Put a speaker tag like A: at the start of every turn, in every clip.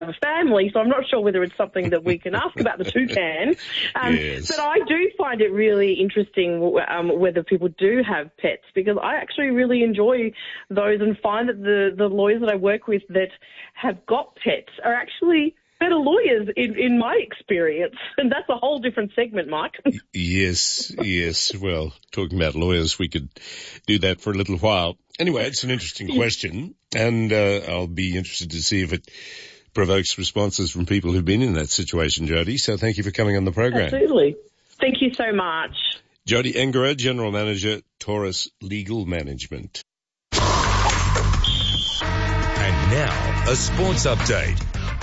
A: a family, so I'm not sure whether it's something that we can ask about the toucan.
B: Yes.
A: But I do find it really interesting whether people do have pets, because I actually really enjoy those and find that the lawyers that I work with that have got pets are actually better lawyers in my experience. And that's a whole different segment, Mike.
B: Yes. Well, talking about lawyers, we could do that for a little while. Anyway, it's an interesting question, and I'll be interested to see if it provokes responses from people who've been in that situation, Jody. So thank you for coming on the program.
A: Absolutely. Thank you so much.
B: Jody Engerer, General Manager, Taurus Legal Management.
C: And now, a sports update.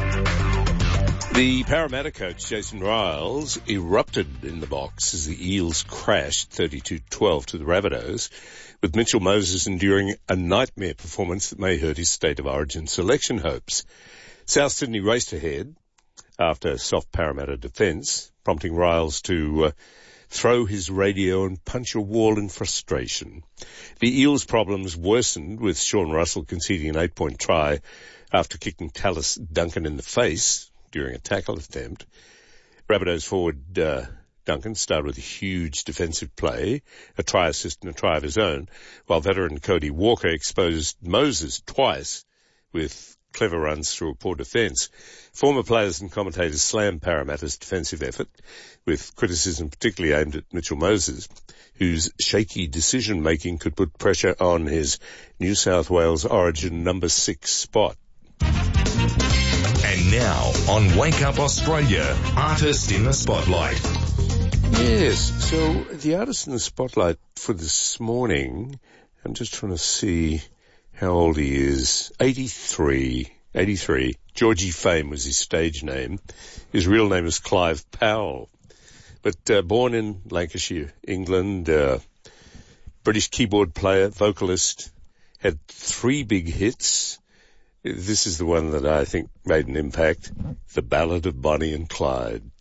B: The Parramatta coach, Jason Riles, erupted in the box as the Eels crashed 32-12 to the Rabbitohs, with Mitchell Moses enduring a nightmare performance that may hurt his State of Origin selection hopes. South Sydney raced ahead after soft Parramatta defence, prompting Riles to throw his radio and punch a wall in frustration. The Eels' problems worsened with Sean Russell conceding an 8-point try after kicking Tallis Duncan in the face during a tackle attempt. Rabbitohs forward Duncan started with a huge defensive play, a try assist and a try of his own, while veteran Cody Walker exposed Moses twice with clever runs through a poor defence. Former players and commentators slammed Parramatta's defensive effort, with criticism particularly aimed at Mitchell Moses, whose shaky decision-making could put pressure on his New South Wales Origin number 6 spot.
C: And now, on Wake Up Australia, Artist in the Spotlight.
B: Yes, so the artist in the spotlight for this morning, I'm just trying to see how old he is. 83. Georgie Fame was his stage name. His real name is Clive Powell. But born in Lancashire, England, British keyboard player, vocalist, had 3 big hits. This is the one that I think made an impact. The Ballad of Bonnie and Clyde.